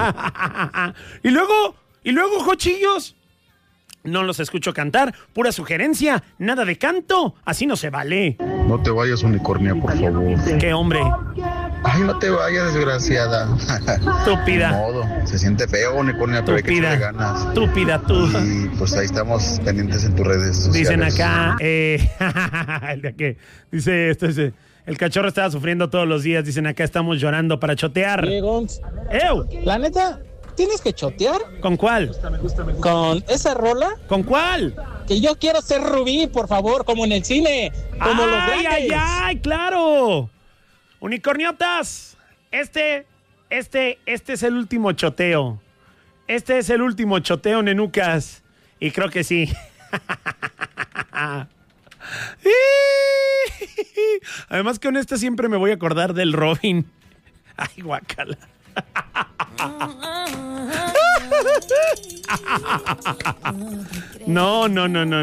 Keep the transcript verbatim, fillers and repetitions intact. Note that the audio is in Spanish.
y luego, y luego, Jochillos. No los escucho cantar, pura sugerencia, nada de canto, así no se vale. No te vayas, unicornia, por favor. ¿Qué hombre? Ay, no te vayas, desgraciada. Estúpida. De modo, se siente feo, unicornia, pero hay que echarle Estúpida. ganas. Estúpida tú. Y pues ahí estamos pendientes en tus redes sociales. Dicen acá, eh, el de qué, dice esto, dice, el cachorro estaba sufriendo todos los días, dicen acá estamos llorando para chotear. Diego, ¡Ew! la neta, tienes que chotear ¿Con cuál? con esa rola. ¿Con cuál? Que yo quiero ser Rubí, por favor, como en el cine, como los ¡Ay, grandes. ay, ay! ¡Claro! Unicorniotas, este, este, este es el último choteo. Este es el último choteo, nenucas. Y creo que sí. Además, con esta siempre me voy a acordar del Robin. Ay, guácala. No, no, no, no.